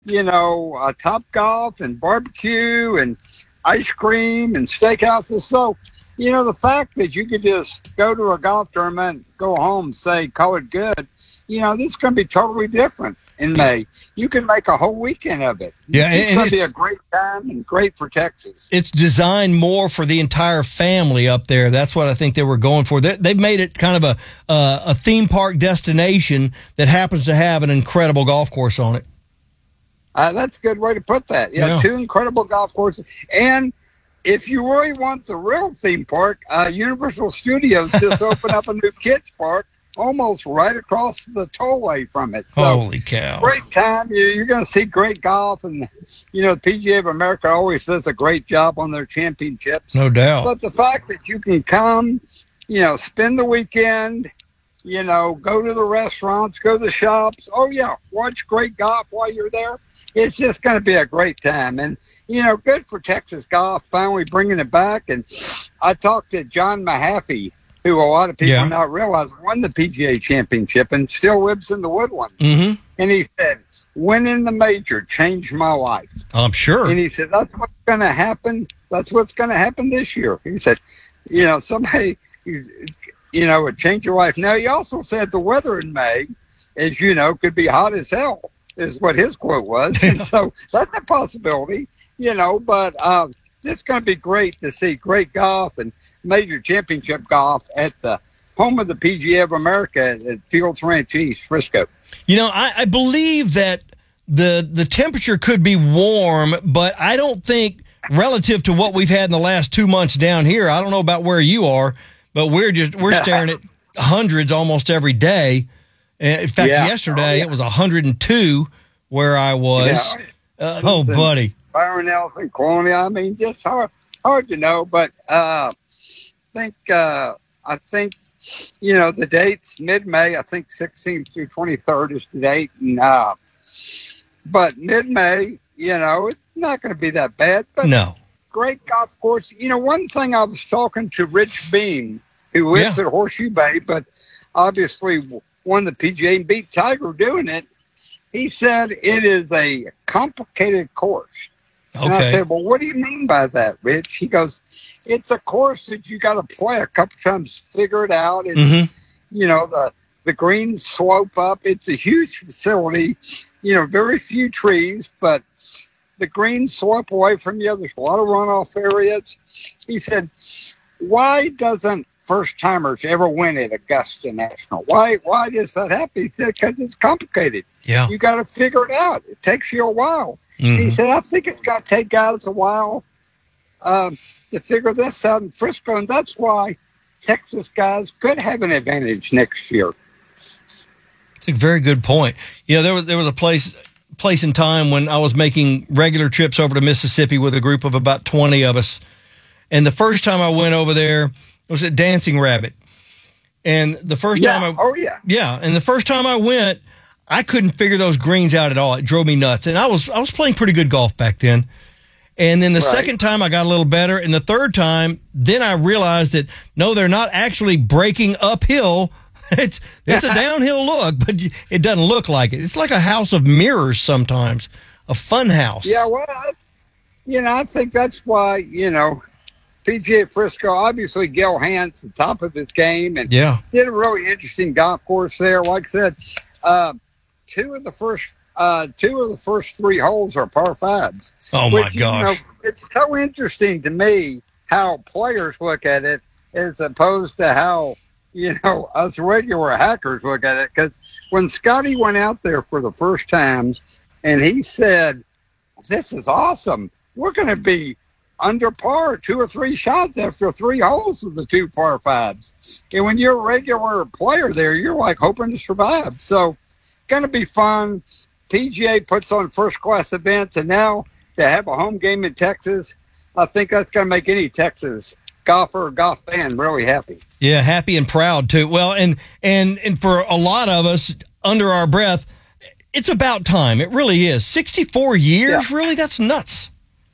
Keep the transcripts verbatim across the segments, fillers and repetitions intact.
you know, uh, Top Golf and barbecue and ice cream and steakhouses. So, you know, the fact that you could just go to a golf tournament, go home, say, call it good, you know, this is going to be totally different in May. You can make a whole weekend of it. Yeah, it's and going to it's, be a great time and great for Texas. It's designed more for the entire family up there. That's what I think they were going for. They, they've made it kind of a uh, a theme park destination that happens to have an incredible golf course on it. Uh, that's a good way to put that. Yeah, yeah. Two incredible golf courses. And if you really want the real theme park, uh, Universal Studios just opened up a new kids park almost right across the tollway from it. So, holy cow. Great time. You're going to see great golf. And, you know, the P G A of America always does a great job on their championships. No doubt. But the fact that you can come, you know, spend the weekend, you know, go to the restaurants, go to the shops. Oh, yeah, watch great golf while you're there. It's just going to be a great time. And, you know, good for Texas golf finally bringing it back. And I talked to John Mahaffey, who a lot of people yeah. not realize won the P G A championship and still lives in the Woodlands. Mm-hmm. And he said, winning the major changed my life. I'm sure. And he said, that's what's going to happen. That's what's going to happen this year. He said, you know, somebody, you know, would change your life. Now, he also said the weather in May, as you know, could be hot as hell, is what his quote was. And so that's a possibility, you know, but uh, it's going to be great to see great golf and major championship golf at the home of the P G A of America at Fields Ranch East, Frisco. You know, I, I believe that the the temperature could be warm, but I don't think relative to what we've had in the last two months down here, I don't know about where you are, but we're just we're staring at hundreds almost every day. In fact, yeah. yesterday oh, yeah. it was one hundred two where I was. Yeah. Uh, oh, buddy. Byron Nelson, Colonial. I mean, just hard, hard to know. But uh, I think, uh, I think, you know, the dates mid-May. I think sixteenth through twenty-third is the date. And, uh, but mid-May, you know, it's not going to be that bad. But no. Great golf course. You know, one thing I was talking to Rich Beam, who lives yeah. at Horseshoe Bay, but obviously won the P G A and beat Tiger doing it. He said it is a complicated course. Okay. And I said, well, what do you mean by that, Rich? He goes, it's a course that you got to play a couple times, figure it out. And, mm-hmm. you know, the, the greens slope up. It's a huge facility, you know, very few trees, but the greens slope away from you. There's a lot of runoff areas. He said, why doesn't first-timers ever win at Augusta National? Why Why does that happen? He said, because it's complicated. Yeah. You got to figure it out. It takes you a while. Mm-hmm. He said, I think it's going to take guys a while um, to figure this out in Frisco, and that's why Texas guys could have an advantage next year. It's a very good point. You know, there was there was a place place in time when I was making regular trips over to Mississippi with a group of about twenty of us, and the first time I went over there it was at Dancing Rabbit, and the first yeah. time I oh yeah yeah, and the first time I went, I couldn't figure those greens out at all. It drove me nuts, and I was I was playing pretty good golf back then. And then the right. second time I got a little better, and the third time, then I realized that no, they're not actually breaking uphill. It's it's a downhill look, but it doesn't look like it. It's like a house of mirrors sometimes, a fun house. Yeah, well, I, you know, I think that's why, you know, P G A Frisco, obviously Gil Hanse, the top of his game, and yeah. did a really interesting golf course there. Like I said, uh, two of the first uh, two of the first three holes are par fives. Oh my which, gosh! You know, it's so interesting to me how players look at it as opposed to how, you know, us regular hackers look at it. Because when Scotty went out there for the first time and he said, this is awesome, we're going to be under par two or three shots after three holes of the two par fives. And when you're a regular player there, you're like hoping to survive. So it's going to be fun. P G A puts on first-class events, and now to have a home game in Texas, I think that's going to make any Texas golfer or golf fan really happy. Yeah, happy and proud too. Well, and and and for a lot of us, under our breath, it's about time. It really is. sixty-four years, yeah. really? That's nuts.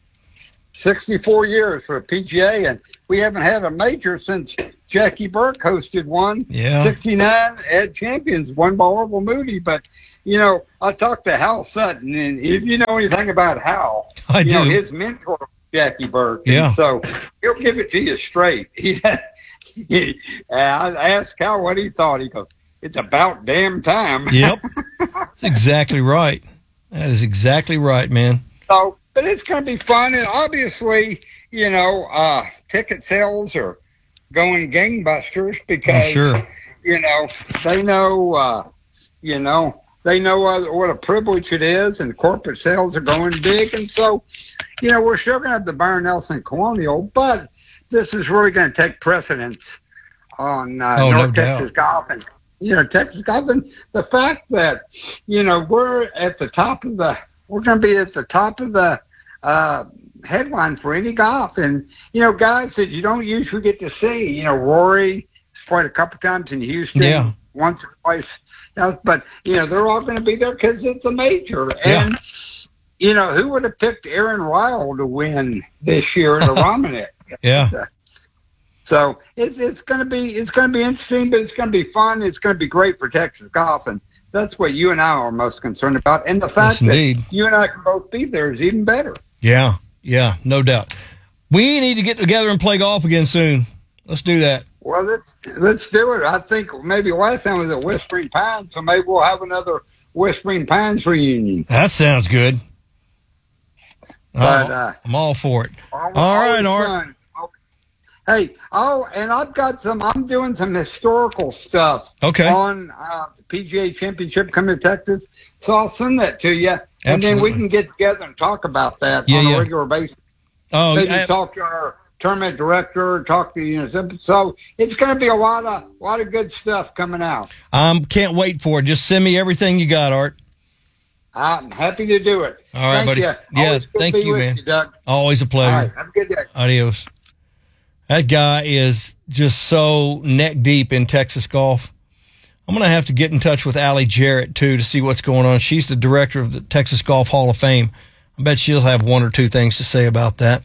sixty-four years for a P G A, and we haven't had a major since Jackie Burke hosted one. Yeah. sixty-nine, Ed Champions won by Orville Moody. But, you know, I talked to Hal Sutton, and if you know anything about Hal, I you do. know, his mentor was Jackie Burke. Yeah. And so he'll give it to you straight. He, he, I asked Hal what he thought. He goes, "It's about damn time." Yep. That's exactly right. That is exactly right, man. So, but it's going to be fun, and obviously, you know, uh, ticket sales are going gangbusters because, oh, sure. you know, they know, uh, you know, they know what, what a privilege it is, and corporate sales are going big, and so, you know, we're still going to have the Byron Nelson Colonial, but this is really going to take precedence on uh, oh, North no Texas doubt. golf, and you know, Texas golf, and the fact that, you know, we're at the top of the, we're going to be at the top of the uh, headline for any golf. And, you know, guys that you don't usually get to see, you know, Rory has played a couple times in Houston, yeah. once or twice, you know, but, you know, they're all going to be there because it's a major. And, yeah. you know, who would have picked Aaron Ryle to win this year at the Romanek? Yeah. So it's it's going to be it's going to be interesting, but it's going to be fun. It's going to be great for Texas golf, and that's what you and I are most concerned about. And the fact yes, that indeed. you and I can both be there is even better. Yeah, yeah, no doubt. We need to get together and play golf again soon. Let's do that. Well, let's let's do it. I think maybe last time was at Whispering Pines, so maybe we'll have another Whispering Pines reunion. That sounds good. But, oh, uh, I'm all for it. All, all right, Art. Fun. Hey, oh, and I've got some, I'm doing some historical stuff okay. on uh, the P G A Championship coming to Texas. So I'll send that to you. And Absolutely. then we can get together and talk about that yeah, on yeah. a regular basis. Oh, Maybe I, talk to our tournament director, talk to, you know, so it's going to be a lot of, a lot of good stuff coming out. I can't wait for it. Just send me everything you got, Art. I'm happy to do it. All right, thank buddy. You. Yeah, Always good thank to be you, with man. You, Doug. Always a pleasure. All right, have a good day. Adios. That guy is just so neck deep in Texas golf. I'm going to have to get in touch with Allie Jarrett, too, to see what's going on. She's the director of the Texas Golf Hall of Fame. I bet she'll have one or two things to say about that.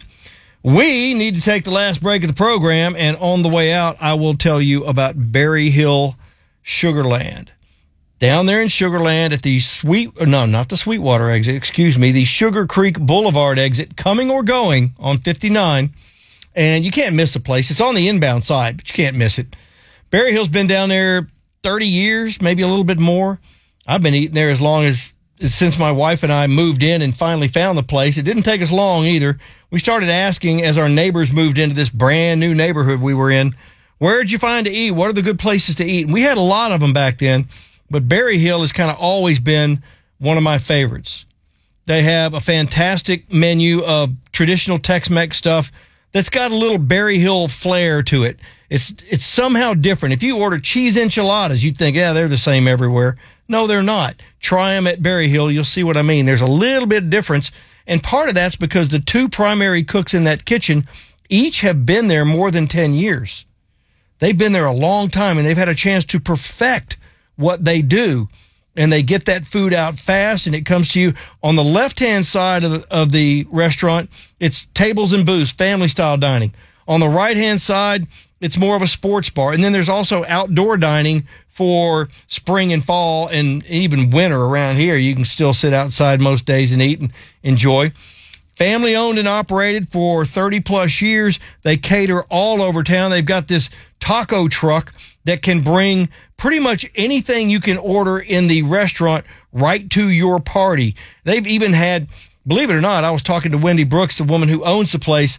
We need to take the last break of the program, and on the way out, I will tell you about Berry Hill Sugarland. Down there in Sugarland at the Sweet, no, not the Sweetwater exit, excuse me, the Sugar Creek Boulevard exit, coming or going on fifty-nine. And you can't miss the place. It's on the inbound side, but you can't miss it. Berry Hill's been down there thirty years, maybe a little bit more. I've been eating there as long as, since my wife and I moved in and finally found the place. It didn't take us long either. We started asking as our neighbors moved into this brand new neighborhood we were in, where'd you find to eat? What are the good places to eat? And we had a lot of them back then, but Berry Hill has kind of always been one of my favorites. They have a fantastic menu of traditional Tex-Mex stuff that's got a little Berry Hill flair to it. It's it's somehow different. If you order cheese enchiladas, you'd think, yeah, they're the same everywhere. No, they're not. Try them at Berry Hill. You'll see what I mean. There's a little bit of difference, and part of that's because the two primary cooks in that kitchen each have been there more than ten years. They've been there a long time, and they've had a chance to perfect what they do, and they get that food out fast, and it comes to you. On the left-hand side of the, of the restaurant, it's tables and booths, family-style dining. On the right-hand side, it's more of a sports bar. And then there's also outdoor dining for spring and fall and even winter around here. You can still sit outside most days and eat and enjoy. Family-owned and operated for thirty-plus years. They cater all over town. They've got this taco truck that can bring pretty much anything you can order in the restaurant right to your party. They've even had, believe it or not, I was talking to Wendy Brooks, the woman who owns the place.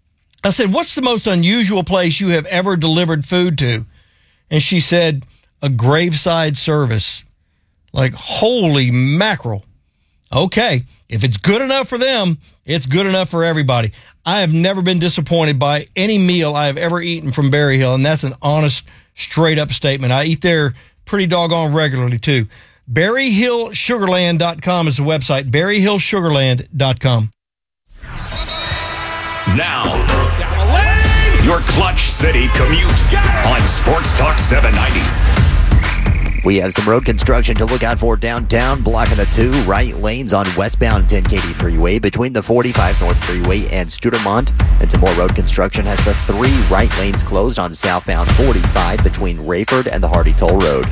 I said, what's the most unusual place you have ever delivered food to? And she said, a graveside service. Like, holy mackerel. Okay, if it's good enough for them, it's good enough for everybody. I have never been disappointed by any meal I have ever eaten from Berry Hill, and that's an honest, straight-up statement. I eat there pretty doggone regularly, too. Berry Hill Sugarland dot com is the website, Berry Hill Sugarland dot com. Now, your Clutch City commute on Sports Talk seven ninety. We have some road construction to look out for downtown, blocking the two right lanes on westbound ten Katy Freeway between the forty-five North Freeway and Studermont. And some more road construction has the three right lanes closed on southbound forty-five between Rayford and the Hardy Toll Road.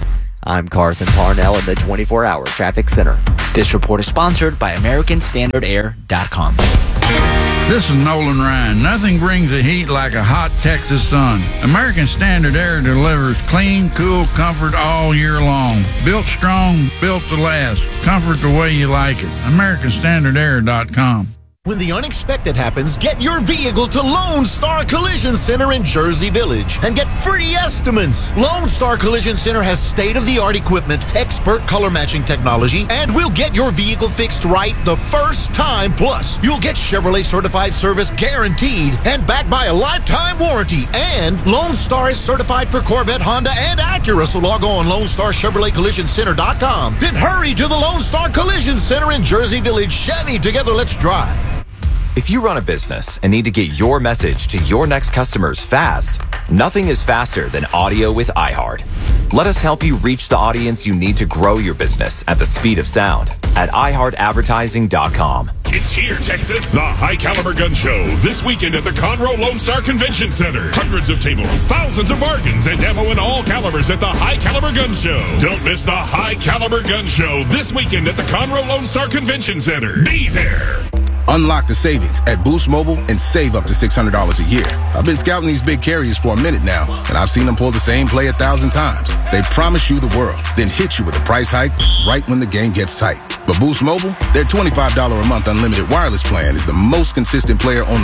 I'm Carson Parnell in the twenty-four hour Traffic Center. This report is sponsored by American Standard Air dot com. This is Nolan Ryan. Nothing brings the heat like a hot Texas sun. American Standard Air delivers clean, cool comfort all year long. Built strong, built to last. Comfort the way you like it. American Standard Air dot com. When the unexpected happens, get your vehicle to Lone Star Collision Center in Jersey Village and get free estimates. Lone Star Collision Center has state-of-the-art equipment, expert color matching technology, and we'll get your vehicle fixed right the first time. Plus, you'll get Chevrolet certified service guaranteed and backed by a lifetime warranty. And Lone Star is certified for Corvette, Honda, and Acura. So log on Lone Star Chevrolet Collision Center dot com. Then hurry to the Lone Star Collision Center in Jersey Village. Chevy, together let's drive. If you run a business and need to get your message to your next customers fast, nothing is faster than audio with iHeart. Let us help you reach the audience you need to grow your business at the speed of sound at i heart advertising dot com. It's here, Texas, the High Caliber Gun Show. This weekend at the Conroe Lone Star Convention Center. Hundreds of tables, thousands of bargains, and ammo in all calibers at the High Caliber Gun Show. Don't miss the High Caliber Gun Show this weekend at the Conroe Lone Star Convention Center. Be there. Unlock the savings at Boost Mobile and save up to six hundred dollars a year. I've been scouting these big carriers for a minute now, and I've seen them pull the same play a thousand times. They promise you the world, then hit you with a price hike right when the game gets tight. But Boost Mobile, their twenty-five dollars a month unlimited wireless plan is the most consistent player on the